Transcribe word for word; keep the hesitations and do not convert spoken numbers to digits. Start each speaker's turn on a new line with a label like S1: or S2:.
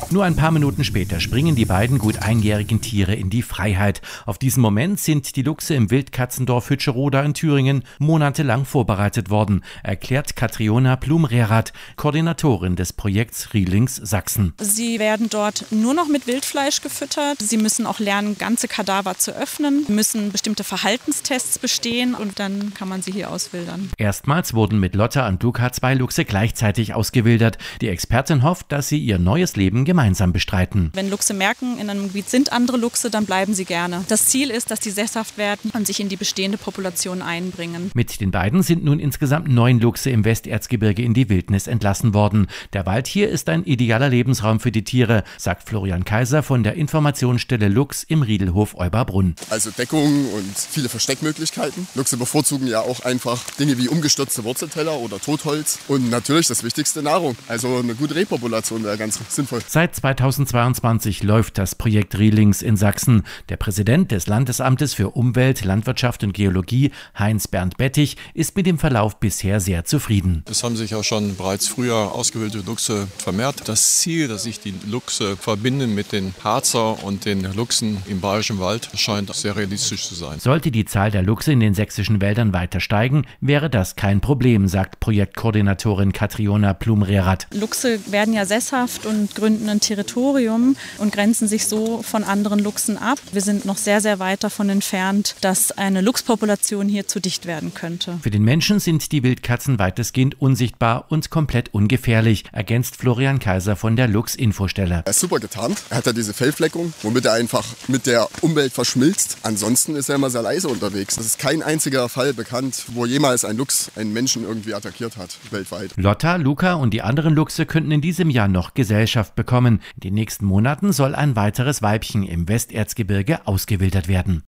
S1: Nur ein paar Minuten später springen die beiden gut einjährigen Tiere in die Freiheit. Auf diesen Moment sind die Luchse im Wildkatzendorf Hütscheroda in Thüringen monatelang vorbereitet worden, erklärt Katriona Plum-Rehrath, Koordinatorin des Projekts Riehlings Sachsen.
S2: Sie werden dort nur noch mit Wildfleisch gefüttert. Sie müssen auch lernen, ganze Kadaver zu öffnen, müssen bestimmte Verhaltenstests bestehen und dann kann man sie hier auswildern.
S1: Erstmals wurden mit Lotta und Luca zwei Luchse gleichzeitig ausgewildert. Die Expertin hofft, dass sie ihr neues Leben gemeinsam bestreiten.
S2: Wenn Luchse merken, in einem Gebiet sind andere Luchse, dann bleiben sie gerne. Das Ziel ist, dass die sesshaft werden und sich in die bestehende Population einbringen.
S1: Mit den beiden sind nun insgesamt neun Luchse im Westerzgebirge in die Wildnis entlassen worden. Der Wald hier ist ein idealer Lebensraum für die Tiere, sagt Florian Kaiser von der Informationsstelle Luchs im Riedelhof Euberbrunn.
S3: Also Deckung und viele Versteckmöglichkeiten. Luchse bevorzugen ja auch einfach Dinge wie umgestürzte Wurzelteller oder Totholz und natürlich das wichtigste, Nahrung. Also eine gute Repopulation wäre ganz sinnvoll.
S1: Seit zweitausendzweiundzwanzig läuft das Projekt Riehlings in Sachsen. Der Präsident des Landesamtes für Umwelt, Landwirtschaft und Geologie, Heinz-Bernd Bettich, ist mit dem Verlauf bisher sehr zufrieden.
S4: Es haben sich auch schon bereits früher ausgewählte Luchse vermehrt. Das Ziel, dass sich die Luchse verbinden mit den Harzer und den Luchsen im Bayerischen Wald, scheint sehr realistisch zu sein.
S1: Sollte die Zahl der Luchse in den sächsischen Wäldern weiter steigen, wäre das kein Problem, sagt Projektkoordinatorin Katriona Plum-Rehrath.
S2: Luchse werden ja sesshaft und gründen ein Territorium und grenzen sich so von anderen Luchsen ab. Wir sind noch sehr, sehr weit davon entfernt, dass eine Luchspopulation hier zu dicht werden könnte.
S1: Für den Menschen sind die Wildkatzen weitestgehend unsichtbar und komplett ungefährlich, ergänzt Florian Kaiser von der Luchs-Infostelle.
S3: Er ist super getarnt. Er hat ja diese Fellfleckung, womit er einfach mit der Umwelt verschmilzt. Ansonsten ist er immer sehr leise unterwegs. Es ist kein einziger Fall bekannt, wo jemals ein Luchs einen Menschen irgendwie attackiert hat, weltweit.
S1: Lotta, Luca und die anderen Luchse könnten in diesem Jahr noch Gesellschaft bekommen. In den nächsten Monaten soll ein weiteres Weibchen im Westerzgebirge ausgewildert werden.